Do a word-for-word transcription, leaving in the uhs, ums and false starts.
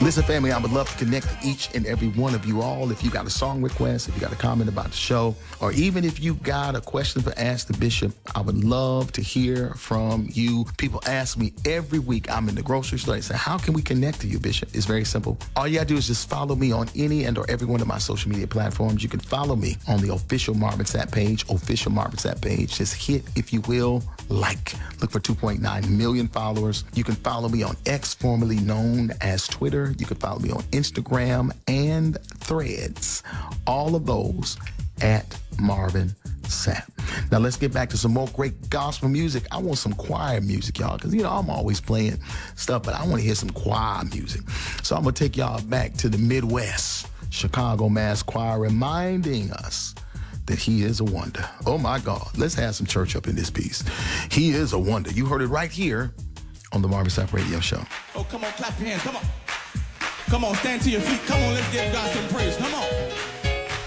Listen, family, I would love to connect with each and every one of you all. If you got a song request, if you got a comment about the show, or even if you got a question for Ask the Bishop, I would love to hear from you. People ask me every week, I'm in the grocery store, they say, how can we connect to you, Bishop? It's very simple. All you gotta do is just follow me on any and or every one of my social media platforms. You can follow me on the official Marvin Sapp page, official Marvin Sapp page. Just hit, if you will, like. Look for two point nine million followers. You can follow me on X, formerly known as Twitter. You can follow me on Instagram and Threads. All of those at Marvin Sapp. Now let's get back to some more great gospel music. I want some choir music, y'all, because, you know, I'm always playing stuff, but I want to hear some choir music. So I'm going to take y'all back to the Midwest, Chicago Mass Choir, reminding us that he is a wonder. Oh, my God. Let's have some church up in this piece. He is a wonder. You heard it right here on the Marvin Sapp Radio Show. Oh, come on, clap your hands. Come on. Come on, stand to your feet. Come on, let's give God some praise. Come on.